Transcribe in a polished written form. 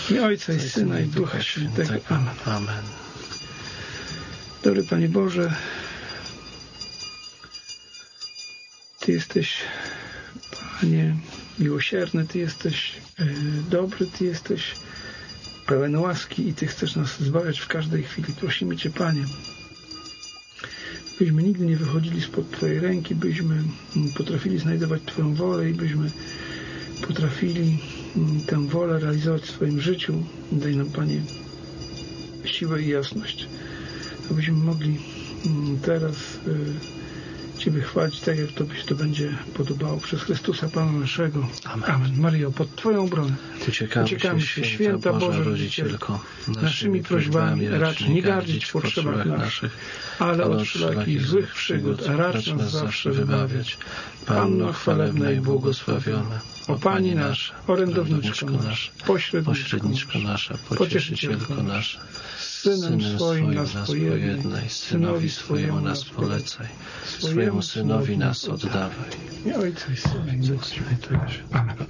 I Ojca, i Syna, i Ducha Świętego. Amen. Amen. Dobry Panie Boże, Ty jesteś, Panie, miłosierny, Ty jesteś dobry, Ty jesteś pełen łaski i Ty chcesz nas zbawiać w każdej chwili. Prosimy Cię, Panie, byśmy nigdy nie wychodzili spod Twojej ręki, byśmy potrafili znajdować Twoją wolę i byśmy potrafili tę wolę realizować w swoim życiu. Daj nam, Panie, siłę i jasność, abyśmy mogli teraz Ciebie chwalić tak, jak Tobie się to będzie podobało. Przez Chrystusa Pana naszego. Amen. Amen. Maryjo, pod Twoją obronę Uciekamy się, święta Boża Rodzicielko, naszymi prośbami racz nie gardzić w potrzebach naszych, ale od wszelakich złych przygód, a racz nas zawsze wybawiać. Panno chwalebna i błogosławiona, o Pani nasza, orędowniczko nasza, pośredniczko nasza, pocieszycielko nasza, Synem swoim nas pojednaj, Synowi swojemu nas polecaj, swojemu Synowi nas oddawaj. I Ojca i Syna i Ducha Świętego. Amen.